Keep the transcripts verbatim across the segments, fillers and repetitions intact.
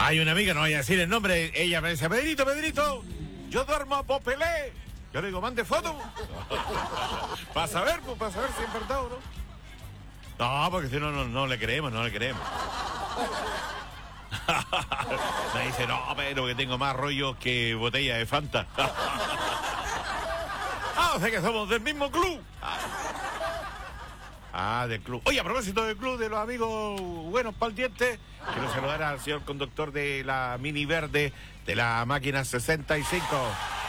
Hay una amiga, no voy a decir el nombre, ella me dice, Pedrito, Pedrito, yo duermo a Popelé. Yo le digo, mande foto. Para saber, pues, para saber si es verdad o no. No, porque si no, no, no le creemos, no le creemos. Me dice, no, pero que tengo más rollos que botella de Fanta. Ah, o sea que somos del mismo club. Ah, del club. Oye, a propósito del club de los amigos buenos para el diente, quiero saludar al señor conductor de la Mini Verde de la máquina sesenta y cinco.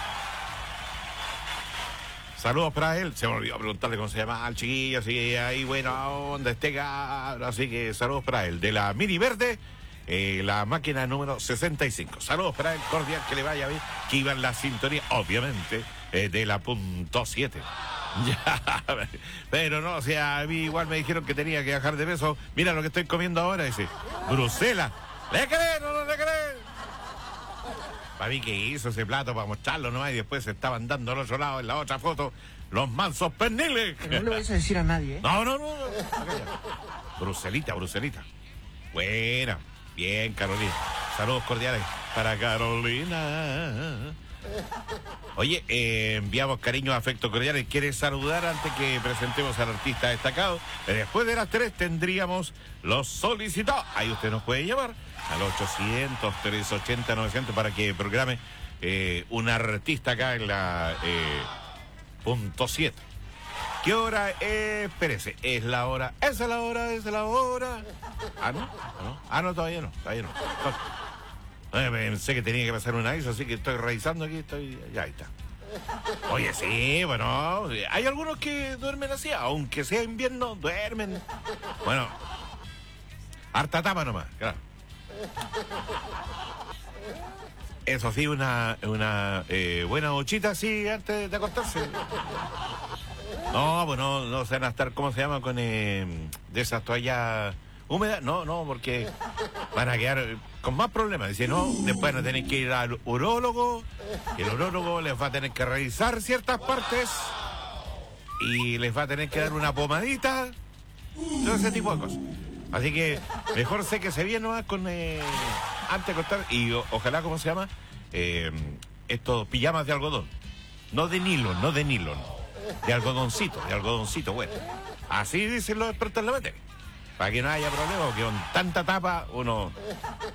Saludos para él. Se me olvidó preguntarle cómo se llama al chiquillo, así ahí, bueno, donde esté, así que saludos para él. De la Mini Verde, eh, la máquina número sesenta y cinco. Saludos para él, cordial, que le vaya bien, que iba en la sintonía, obviamente, eh, de la punto siete. Ya, pero no, o sea, a mí igual me dijeron que tenía que bajar de peso. Mira lo que estoy comiendo ahora, dice, Bruselas. ¿Le crees o no le crees? Para mí que hizo ese plato para mostrarlo nomás y después se estaban dando al otro lado en la otra foto los mansos perniles. No le vais a decir a nadie, ¿eh? No, no, no. no. Bruselita, Bruselita. Buena. Bien, Carolina. Saludos cordiales para Carolina. Oye, eh, enviamos cariños, afectos cordiales. ¿Quieres saludar antes que presentemos al artista destacado? Después de las tres tendríamos los solicitados. Ahí usted nos puede llamar al ochocientos, trescientos ochenta, novecientos para que programe eh, un artista acá en la eh, punto siete. ¿Qué hora es? Espérese, es la hora. Esa es la hora, esa es la hora. Ah, no, ah, no, ah, no todavía no, todavía no. No, pensé que tenía que pasar una vez, así que estoy revisando aquí, estoy, ya ahí está. Oye, sí, bueno, hay algunos que duermen así, aunque sea invierno, duermen. Bueno, harta tapa nomás, claro. Eso sí, una, una eh, buena hochita así antes de acostarse. No, pues no, no se van a estar, ¿cómo se llama? Con eh, de esas toallas húmedas. No, no, porque van a quedar con más problemas. Dice, no, después van a tener que ir al urólogo. El urólogo les va a tener que revisar ciertas partes y les va a tener que dar una pomadita. Todo ese tipo de cosas. Así que mejor séquese bien nomás con eh, antes de acostar. Y o, ojalá, ¿cómo se llama? Eh, estos pijamas de algodón. No de nylon, no de nylon. De algodoncito, de algodoncito, bueno. Así dicen los expertos en la materia. Para que no haya problema, porque con tanta tapa uno